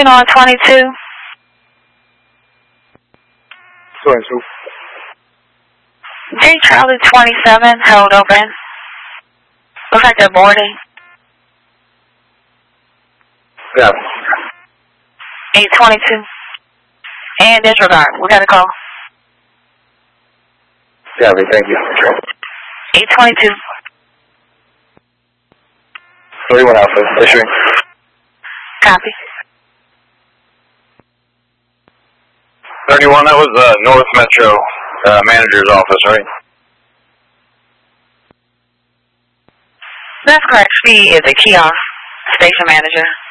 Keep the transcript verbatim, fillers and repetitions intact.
Working on twenty-two. twenty-two. J Charlie twenty-seven, hold open. Looks like they're boarding. Yeah. eight twenty-two. And disregard. We got a call. Yeah, thank you. eight twenty-two. thirty-one Alpha, issuing. Copy. thirty-one, that was uh, North Metro uh, Manager's office, right? That's correct. She is a kiosk station manager.